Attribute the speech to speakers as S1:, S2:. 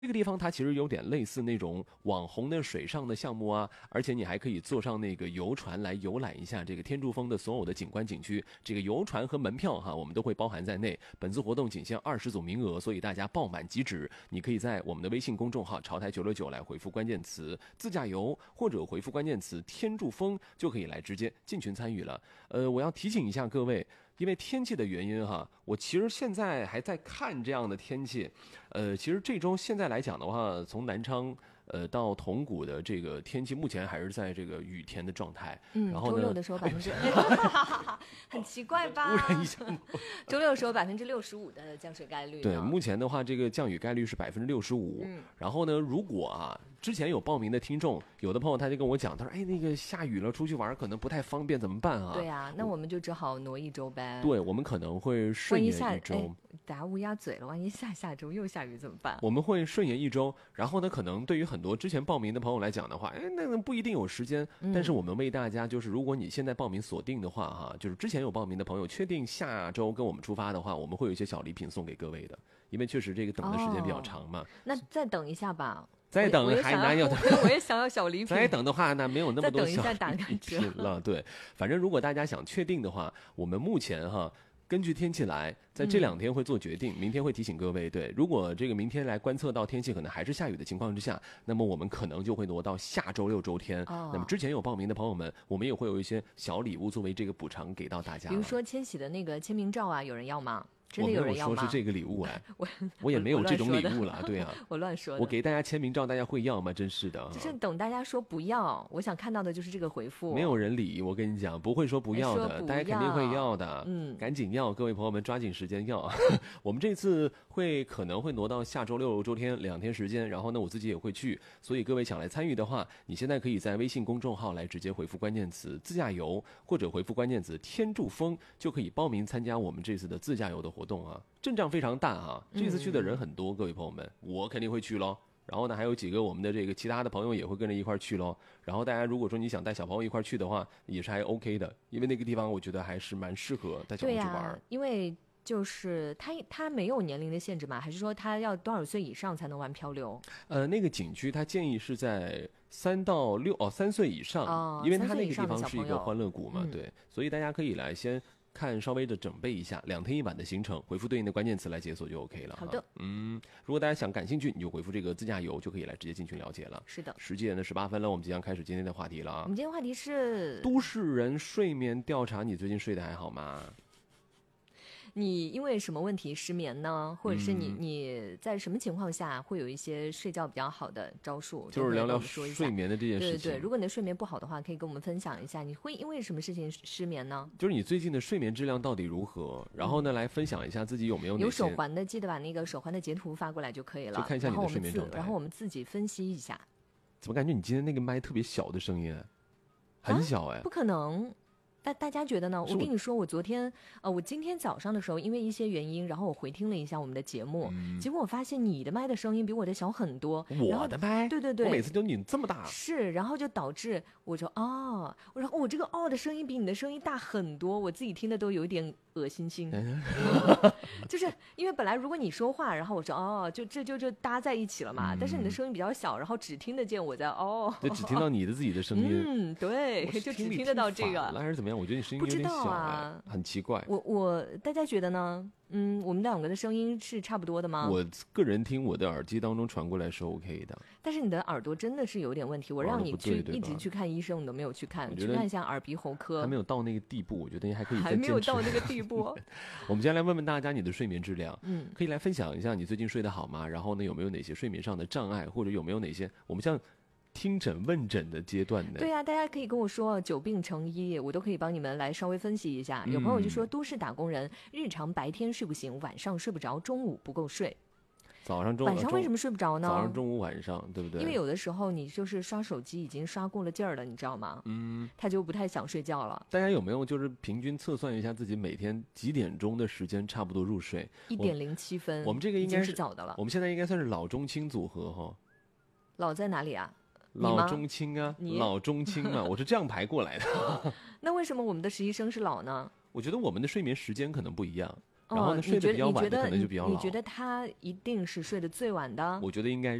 S1: 这个地方它其实有点类似那种网红的水上的项目啊，而且你还可以坐上那个游船来游览一下这个天柱峰的所有的景观景区。这个游船和门票哈，我们都会包含在内。本次活动仅限20组名额，所以大家爆满即止。你可以在我们的微信公众号潮台969来回复关键词自驾游，或者回复关键词天柱峰，就可以来直接进群参与了。我要提醒一下各位，因为天气的原因哈，我其实现在还在看这样的天气。其实这周现在来讲的话，从南昌到铜鼓的这个天气，目前还是在这个雨天的状态。然后呢，
S2: 周六的时候%，很奇怪吧？
S1: 忽然一下，
S2: 周六的时候65%的降水概率。
S1: 对，目前的话，这个降雨概率是65%。然后呢，如果啊，之前有报名的听众，有的朋友他就跟我讲，他说，哎，那个下雨了，出去玩可能不太方便，怎么办啊？
S2: 对啊，那我们就只好挪一周呗。
S1: 对，我们可能会顺延一周。
S2: 大家乌鸦嘴了，万一下周又下雨怎么办？
S1: 我们会顺延一周，然后呢，可能对于很多之前报名的朋友来讲的话，哎，那不一定有时间。但是我们为大家，就是如果你现在报名锁定的话，哈，就是之前有报名的朋友，确定下周跟我们出发的话，我们会有一些小礼品送给各位的，因为确实这个等的时间比较长嘛。
S2: 那再等一下吧。
S1: 再等还哪有？
S2: 我也想要小礼品。
S1: 再等的话，那没有那么多小
S2: 礼
S1: 品了。对，反正如果大家想确定的话，我们目前哈，根据天气来，在这2天会做决定，明天会提醒各位。对，如果这个明天来观测到天气可能还是下雨的情况之下，那么我们可能就会挪到下周6周天。那么之前有报名的朋友们，我们也会有一些小礼物作为这个补偿给到大家。
S2: 比如说千玺的那个签名照啊，有人要吗？真的有人要吗？
S1: 我没有说是这个礼物哎，我也没有这种礼物了，对啊，
S2: 我乱说的。
S1: 我给大家签名照，大家会要吗？真是的，
S2: 就是等大家说不要，我想看到的就是这个回复。
S1: 没有人理，我跟你讲，不会说不要的，大家肯定会要的，赶紧要，各位朋友们抓紧时间要。我们这次可能会挪到下周6周天2天时间，然后呢，我自己也会去，所以各位想来参与的话，你现在可以在微信公众号来直接回复关键词自驾游，或者回复关键词天柱峰，就可以报名参加我们这次的自驾游的活动啊。阵仗非常大啊，这次去的人很多，各位朋友们，我肯定会去咯。然后呢，还有几个我们的这个其他的朋友也会跟着一块去咯。然后大家如果说你想带小朋友一块去的话，也是还 OK 的，因为那个地方我觉得还是蛮适合带小朋友去玩。
S2: 因为就是它没有年龄的限制嘛，还是说它要多少岁以上才能玩漂流？
S1: 那个景区它建议是在3到3岁以上，因为它那个地方是一个欢乐谷嘛，对，所以大家可以来先看稍微的准备一下2天1晚的行程，回复对应的关键词来解锁就 OK 了。
S2: 好的，
S1: 如果大家感兴趣，你就回复这个自驾游，就可以来直接进群了解了。
S2: 是的，
S1: 时间呢18分了，我们即将开始今天的话题了啊。
S2: 我们今天话题是
S1: 都市人睡眠调查，你最近睡得还好吗？
S2: 你因为什么问题失眠呢？或者是你在什么情况下会有一些睡觉比较好的招数？
S1: 就是聊聊睡眠的这件事情。
S2: 对，如果你的睡眠不好的话，可以跟我们分享一下，你会因为什么事情失眠呢？
S1: 就是你最近的睡眠质量到底如何？然后呢，来分享一下自己有没有哪些
S2: 有手环的，记得把那个手环的截图发过来就可以了，
S1: 就看一下你的睡眠状态。
S2: 然后我们自己分析一下。
S1: 怎么感觉你今天那个麦特别小的声音，很小哎？
S2: 不可能。大家觉得呢？我跟你说，我今天早上的时候，因为一些原因，然后我回听了一下我们的节目，结果我发现你的麦的声音比我的小很多。
S1: 我的麦？
S2: 对，我
S1: 每次都你这么大。
S2: 是，然后就导致我说然后我这个的声音比你的声音大很多，我自己听的都有一点恶心。就是因为本来如果你说话，然后我说就搭在一起了嘛，但是你的声音比较小，然后只听得见我在
S1: 就只听到你的自己的声音。
S2: 对，就只听得到这个。
S1: 还是怎么样？我觉得你声音有点小，很奇怪。
S2: 大家觉得呢？我们2个的声音是差不多的吗？
S1: 我个人听我的耳机当中传过来是 OK 的。
S2: 但是你的耳朵真的是有点问题，我让你一直去看医生，你都没有去看，去看一下耳鼻喉科。
S1: 还没有到那个地步，我觉得你还可以再
S2: 还没有到那个地步。
S1: 我们今天来问问大家你的睡眠质量，可以来分享一下你最近睡得好吗？然后呢，有没有哪些睡眠上的障碍，或者有没有哪些我们像听诊问诊的阶段呢？
S2: 对呀，大家可以跟我说久病成医，我都可以帮你们来稍微分析一下。有朋友就说都市打工人日常白天睡不醒，晚上睡不着，中午不够睡。晚上为什么睡不着呢？
S1: 早上、中午、晚上，对不对？
S2: 因为有的时候你就是刷手机已经刷过了劲儿了，你知道吗？他就不太想睡觉了。
S1: 大家有没有就是平均测算一下自己每天几点钟的时间差不多入睡
S2: ？1:07分。
S1: 我们这个应该
S2: 是早的了。
S1: 我们现在应该算是老中青组合哈。
S2: 老在哪里啊？
S1: 老中青啊，老中青嘛，我是这样排过来的。
S2: 那为什么我们的实习生是老呢？
S1: 我觉得我们的睡眠时间可能不一样。 然后呢，睡得比较晚的可能就比较老。
S2: 你觉得他一定是睡得最晚的？
S1: 我觉得应该